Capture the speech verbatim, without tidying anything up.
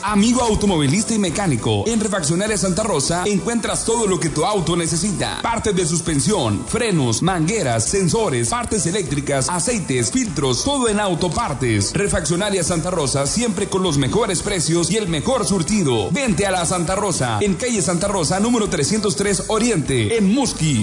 Amigo automovilista y mecánico, en Refaccionaria Santa Rosa encuentras todo lo que tu auto necesita. Partes de suspensión, frenos, mangueras, sensores, partes eléctricas, aceites, filtros, todo en autopartes. Refaccionaria Santa Rosa, siempre con los mejores precios y el mejor surtido. Vente a la Santa Rosa, en calle Santa Rosa, número trescientos tres Oriente, en Musqui.